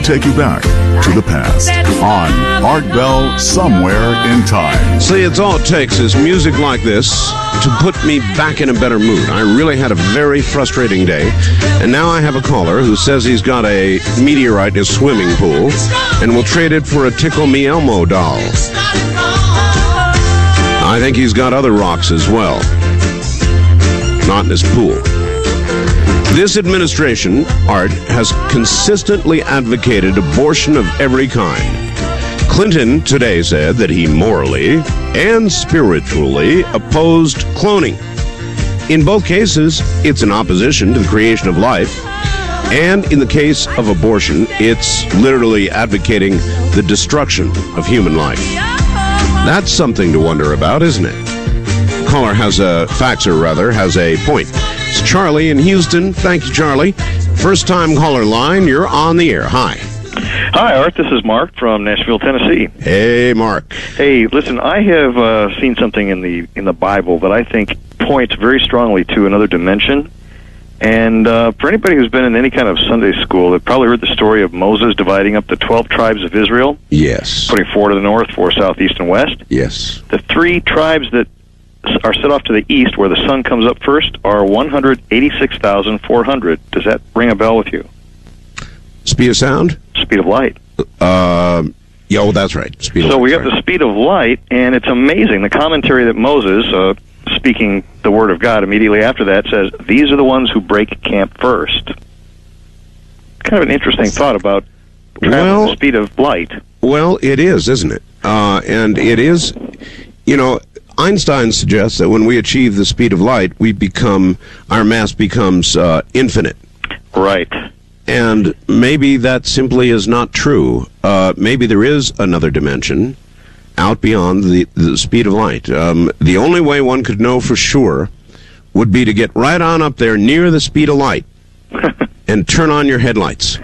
take you back to the past on Art Bell Somewhere in Time. See, it's all it takes is music like this to put me back in a better mood. I really had a very frustrating day, and now I have a caller who says he's got a meteorite in his swimming pool and will trade it for a Tickle Me Elmo doll. I think he's got other rocks as well. Not in his pool. This administration, Art, has consistently advocated abortion of every kind. Clinton today said that he morally and spiritually opposed cloning. In both cases, it's in opposition to the creation of life. And in the case of abortion, it's literally advocating the destruction of human life. That's something to wonder about, isn't it? Caller has a point. It's Charlie in Houston. Thank you, Charlie. First time caller line, you're on the air. Hi. Hi, Art. This is Mark from Nashville, Tennessee. Hey, Mark. Hey, listen, I have seen something in the Bible that I think points very strongly to another dimension. And for anybody who's been in any kind of Sunday school, they've probably heard the story of Moses dividing up the 12 tribes of Israel. Yes. Putting 4 to the north, 4 south, east, and west. Yes. The 3 tribes that are set off to the east, where the sun comes up first, are 186,400. Does that ring a bell with you? Speed of sound? Speed of light. Yeah, well, that's right. Speed of so light, we got the speed of light, and it's amazing. The commentary that Moses, speaking the word of God immediately after that, says, these are the ones who break camp first. Kind of an interesting thought about traveling the speed of light. Well, it is, isn't it? And it is, Einstein suggests that when we achieve the speed of light, our mass becomes infinite. Right. And maybe that simply is not true. Maybe there is another dimension out beyond the speed of light. The only way one could know for sure would be to get right on up there near the speed of light and turn on your headlights.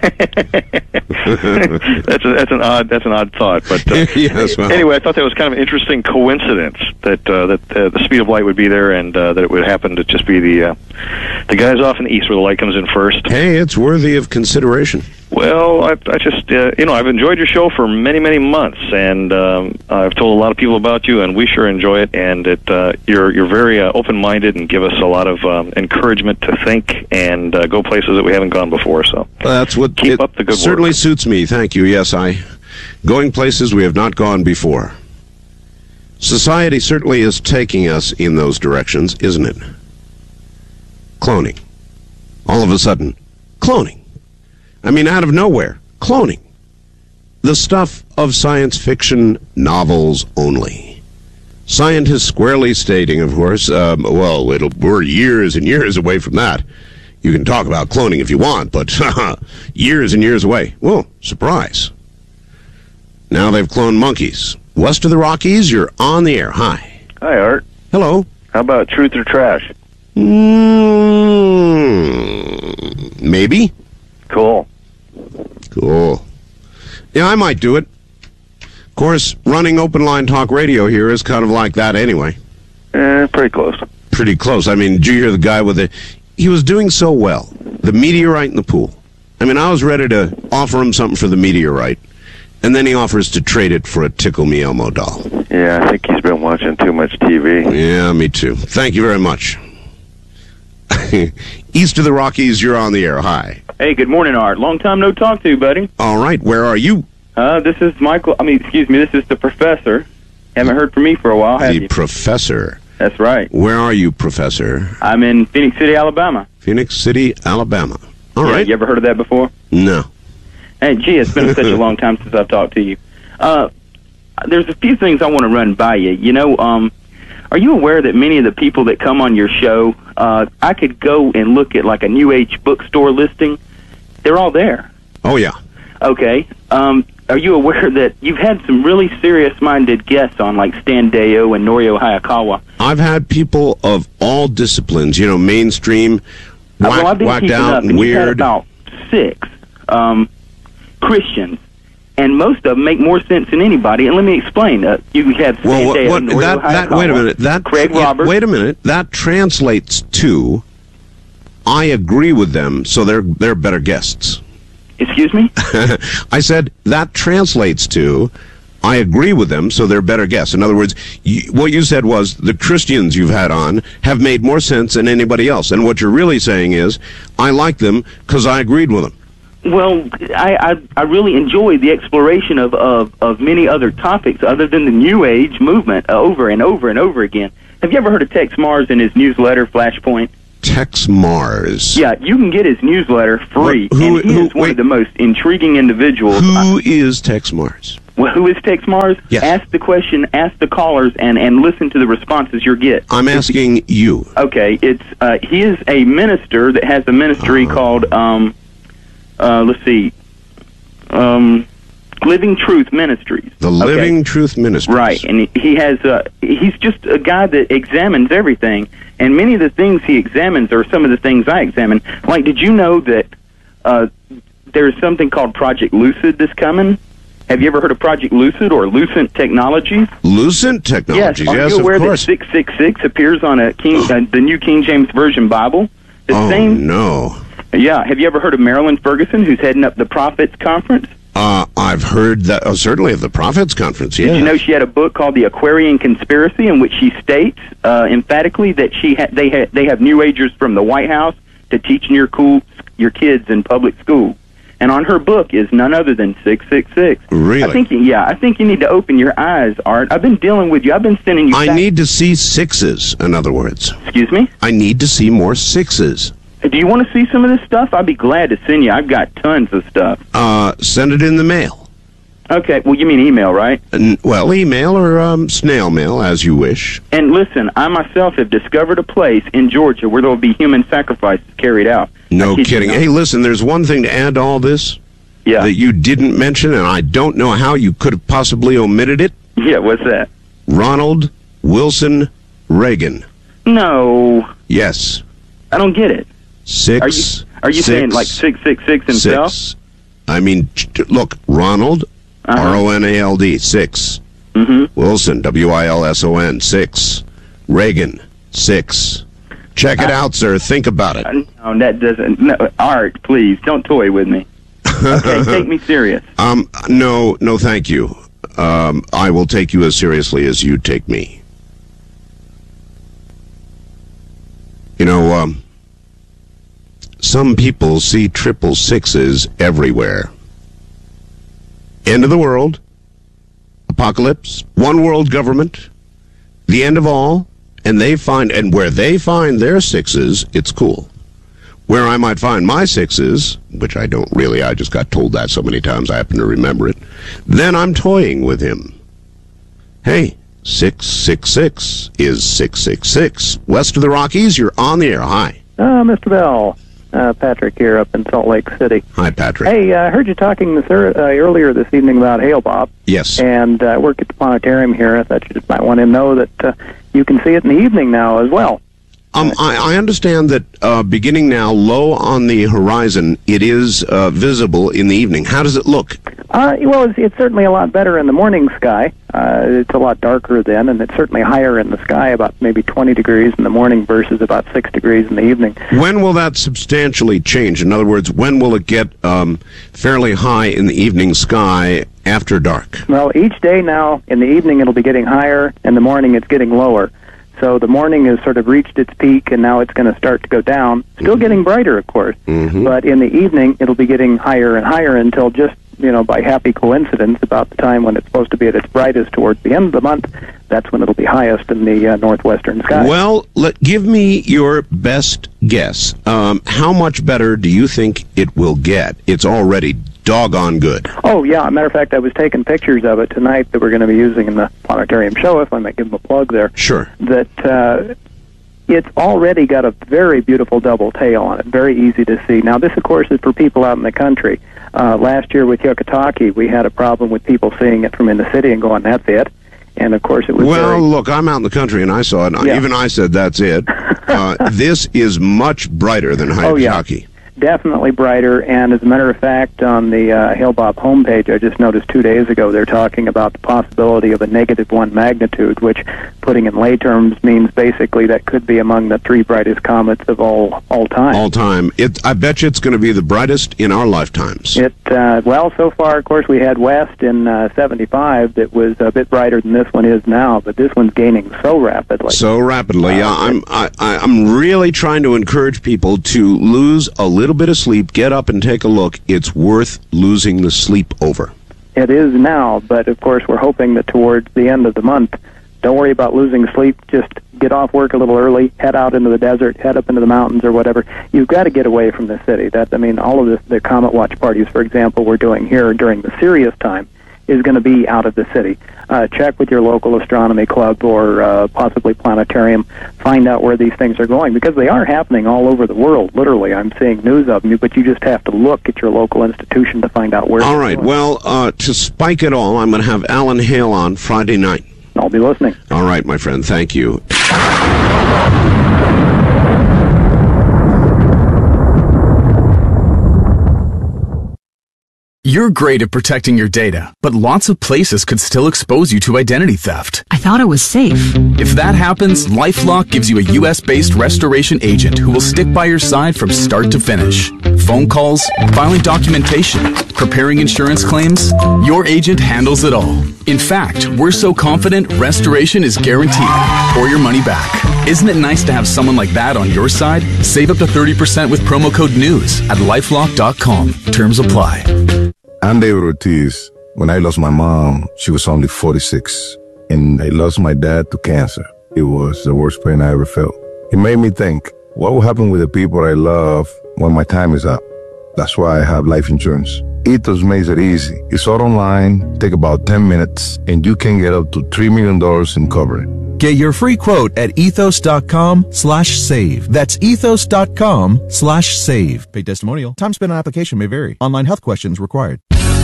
That's an odd thought, but yes, well. Anyway, I thought that was kind of an interesting coincidence that the speed of light would be there, and that it would happen to just be the guys off in the east where the light comes in first. Hey, it's worthy of consideration. Well, I just I've enjoyed your show for many, many months, and I've told a lot of people about you, and we sure enjoy it. And you're very open-minded and give us a lot of encouragement to think and go places that we haven't gone before. So that's what keep up the good work. Certainly suits me. Thank you. Yes, going places we have not gone before. Society certainly is taking us in those directions, isn't it? Cloning. All of a sudden, cloning. I mean, out of nowhere, cloning. The stuff of science fiction novels only. Scientists squarely stating, of course, we're years and years away from that. You can talk about cloning if you want, but years and years away. Whoa, surprise. Now they've cloned monkeys. West of the Rockies, you're on the air. Hi. Hi, Art. Hello. How about truth or trash? Maybe. Cool. Yeah, I might do it. Of course, running open line talk radio here is kind of like that anyway. Pretty close. Pretty close. I mean, did you hear the guy he was doing so well. The meteorite in the pool. I mean, I was ready to offer him something for the meteorite. And then he offers to trade it for a Tickle Me Elmo doll. Yeah, I think he's been watching too much TV. Yeah, me too. Thank you very much. East of the Rockies, you're on the air. Hi. Hey, good morning, Art. Long time no talk to you, buddy. All right, where are you? This is Michael. This is the professor. Haven't heard from me for a while, have you? The professor. That's right. Where are you, Professor? I'm in Phoenix City, Alabama. Phoenix City, Alabama. All right. You ever heard of that before? No. Hey, gee, it's been such a long time since I've talked to you. There's a few things I want to run by you. Are you aware that many of the people that come on your show, I could go and look at like a New Age bookstore listing. They're all there. Oh, yeah. Okay. Are you aware that you've had some really serious-minded guests on, like Stan Deyo and Norio Hayakawa? I've had people of all disciplines, mainstream, whacked out, and weird. You've had about 6 Christians, and most of them make more sense than anybody. And let me explain. You had Stan Deyo, Norio Hayakawa, wait a minute. Craig Roberts. Wait a minute. That translates to I agree with them, so they're better guests. Excuse me? I said that translates to, I agree with them, so they're better guests. In other words, what you said was the Christians you've had on have made more sense than anybody else. And what you're really saying is, I like them because I agreed with them. Well, I really enjoy the exploration of many other topics other than the New Age movement over and over and over again. Have you ever heard of Tex Mars and his newsletter, Flashpoint? Tex Mars. Yeah, you can get his newsletter free, and he is one of the most intriguing individuals. Who is Tex Mars? Well, who is Tex Mars? Yes. Ask the question, ask the callers, and listen to the responses you get. I'm asking you. Okay, he is a minister that has a ministry called, let's see, Living Truth Ministries. The Living Truth Ministries. Right, and he has, he's just a guy that examines everything, and many of the things he examines are some of the things I examine. Like, did you know that there's something called Project Lucid that's coming? Have you ever heard of Project Lucid or Lucent Technologies? Lucent Technologies, yes. Are you aware that 666 appears on the New King James Version Bible? No. Yeah. Have you ever heard of Marilyn Ferguson, who's heading up the Prophets Conference? I've heard that, certainly of the Prophets Conference, yeah. Did you know she had a book called The Aquarian Conspiracy, in which she states emphatically that they have New Agers from the White House to teach your kids in public school. And on her book is none other than 666. Really? I think you need to open your eyes, Art. I've been dealing with you. I've been sending you. I need to see sixes, in other words. Excuse me? I need to see more sixes. Do you want to see some of this stuff? I'd be glad to send you. I've got tons of stuff. Send it in the mail. Okay, well, you mean email, right? Well, email or snail mail, as you wish. And listen, I myself have discovered a place in Georgia where there will be human sacrifices carried out. No kidding. Hey, listen, there's one thing to add to all this that you didn't mention, and I don't know how you could have possibly omitted it. Yeah, what's that? Ronald Wilson Reagan. No. Yes. I don't get it. Are you saying like 666 himself? Six. I mean, look, Ronald, R-O-N-A-L-D, 6. Wilson, W-I-L-S-O-N, 6. Reagan, 6. Check it out, sir. Think about it. No, that doesn't. No, Art, please, don't toy with me. Okay, take me serious. No, thank you. I will take you as seriously as you take me. You know, some people see 666s everywhere. End of the world, apocalypse, one world government, the end of all, and where they find their 6s, it's cool. Where I might find my 6s, which I don't really, I just got told that so many times I happen to remember it, then I'm toying with him. Hey, 666 is 666. West of the Rockies, you're on the air. Hi. Mr. Bell. Patrick here up in Salt Lake City. Hi, Patrick. Hey, I heard you talking earlier this evening about Hale Bob. Yes. And I work at the planetarium here. I thought you just might want to know that you can see it in the evening now as well. I understand that beginning now, low on the horizon, it is visible in the evening. How does it look? Well, it's certainly a lot better in the morning sky. It's a lot darker then, and it's certainly higher in the sky, about maybe 20 degrees in the morning versus about 6 degrees in the evening. When will that substantially change? In other words, when will it get fairly high in the evening sky after dark? Well, each day now, in the evening it'll be getting higher, in the morning it's getting lower. So the morning has sort of reached its peak, and now it's going to start to go down. Still getting brighter, of course, but in the evening it'll be getting higher and higher until just, by happy coincidence, about the time when it's supposed to be at its brightest towards the end of the month, that's when it'll be highest in the northwestern sky. Well, give me your best guess. How much better do you think it will get? It's already doggone good. Oh, yeah. Matter of fact, I was taking pictures of it tonight that we're going to be using in the planetarium show, if I might give them a plug there. Sure. That it's already got a very beautiful double tail on it, very easy to see. Now, this, of course, is for people out in the country. Last year with Yucataki, we had a problem with people seeing it from in the city and going, that's it. And, of course, it was look, I'm out in the country, and I saw it. Yeah. Even I said, that's it. This is much brighter than Yucataki. definitely brighter, and as a matter of fact, on the Hale-Bopp homepage, I just noticed 2 days ago, they're talking about the possibility of a -1 magnitude, which, putting in lay terms, means basically that could be among the 3 brightest comets of all time. All time. I bet you it's going to be the brightest in our lifetimes. Well, so far, of course, we had West in 75 that was a bit brighter than this one is now, but this one's gaining so rapidly. I'm really trying to encourage people to lose a little bit of sleep, get up and take a look. It's worth losing the sleep over. It is now, but of course we're hoping that towards the end of the month, don't worry about losing sleep, just get off work a little early, head out into the desert, head up into the mountains or whatever. You've got to get away from the city. All of the Comet Watch parties, for example, we're doing here during the Sirius time, is going to be out of the city. Check with your local astronomy club or possibly planetarium. Find out where these things are going, because they are happening all over the world. Literally, I'm seeing news of them, but you just have to look at your local institution to find out where. All right. Well, to spike it all, I'm going to have Alan Hale on Friday night. I'll be listening. All right, my friend. Thank you. You're great at protecting your data, but lots of places could still expose you to identity theft. I thought it was safe. If that happens, LifeLock gives you a U.S.-based restoration agent who will stick by your side from start to finish. Phone calls, filing documentation, preparing insurance claims, your agent handles it all. In fact, we're so confident restoration is guaranteed or your money back. Isn't it nice to have someone like that on your side? Save up to 30% with promo code NEWS at LifeLock.com. Terms apply. I'm David Ortiz. When I lost my mom, she was only 46. And I lost my dad to cancer. It was the worst pain I ever felt. It made me think, what will happen with the people I love when my time is up? That's why I have life insurance. Ethos makes it easy. It's all online, take about 10 minutes, and you can get up to $3 million in coverage. Get your free quote at ethos.com/save. That's ethos.com/save. Paid testimonial. Time spent on application may vary. Online health questions required.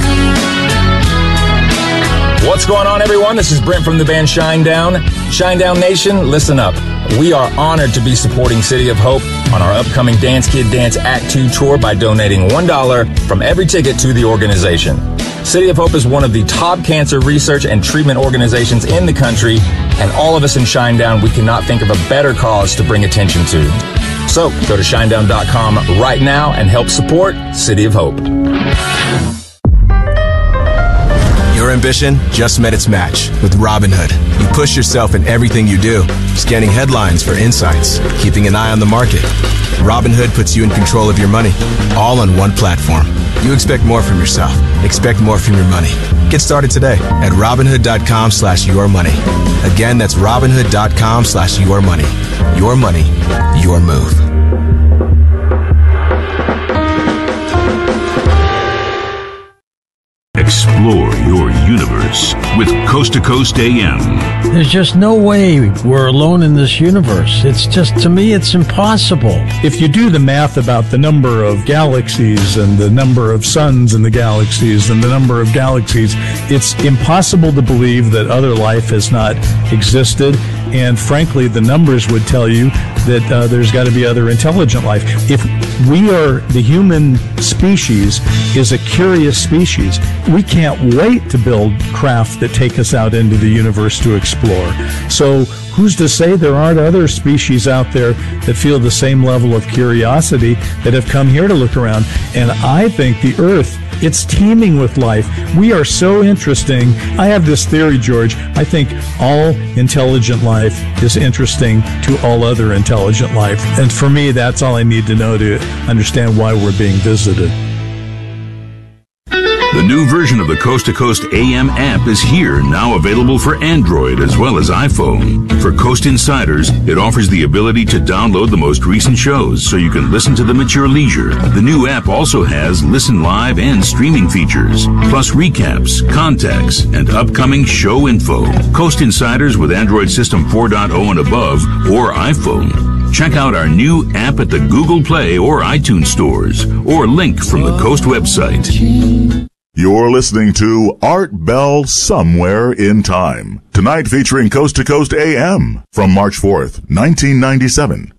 What's going on, everyone? This is Brent from the band Shinedown. Shinedown Nation, listen up. We are honored to be supporting City of Hope on our upcoming Dance Kid Dance Act 2 tour by donating $1 from every ticket to the organization. City of Hope is one of the top cancer research and treatment organizations in the country, and all of us in Shinedown, we cannot think of a better cause to bring attention to. So, go to shinedown.com right now and help support City of Hope. Your ambition just met its match with Robinhood. You push yourself in everything you do, scanning headlines for insights, keeping an eye on the market. Robinhood puts you in control of your money, all on one platform. You expect more from yourself. Expect more from your money. Get started today at Robinhood.com/yourmoney. Again, that's Robinhood.com/yourmoney. Your money, your move. Explore your universe with Coast to Coast AM. There's just no way we're alone in this universe. It's just, to me, it's impossible. If you do the math about the number of galaxies and the number of suns in the galaxies and the number of galaxies, it's impossible to believe that other life has not existed. And frankly, the numbers would tell you that there's got to be other intelligent life. If we are, the human species is a curious species, we can't wait to build craft that take us out into the universe to explore. So who's to say there aren't other species out there that feel the same level of curiosity that have come here to look around? And I think the Earth, it's teeming with life. We are so interesting. I have this theory, George. I think all intelligent life is interesting to all other intelligent life. And for me, that's all I need to know to understand why we're being visited. The new version of the Coast to Coast AM app is here, now available for Android as well as iPhone. For Coast Insiders, it offers the ability to download the most recent shows so you can listen to them at your leisure. The new app also has listen live and streaming features, plus recaps, contacts, and upcoming show info. Coast Insiders with Android System 4.0 and above or iPhone. Check out our new app at the Google Play or iTunes stores, or link from the Coast website. You're listening to Art Bell Somewhere in Time. Tonight featuring Coast to Coast AM from March 4th, 1997.